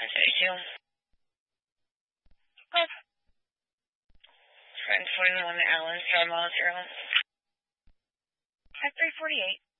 132. Oh. Friend 41 Allen, Star Mall 0. At 348.